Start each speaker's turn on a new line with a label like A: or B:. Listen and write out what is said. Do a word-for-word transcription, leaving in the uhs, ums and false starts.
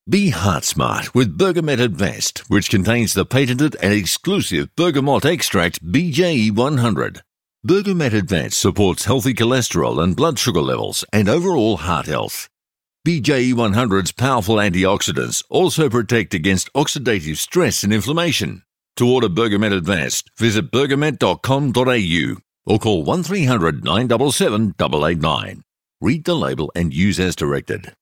A: Be heart smart with Bergamet Advanced, which contains the patented and exclusive bergamot extract B J E one hundred. Bergamet Advanced supports healthy cholesterol and blood sugar levels and overall heart health. B J E one hundred's powerful antioxidants also protect against oxidative stress and inflammation. To order Bergamet Advanced, visit bergamet dot com dot a u or call one three hundred nine seven seven eight eight nine. Read the label and use as directed.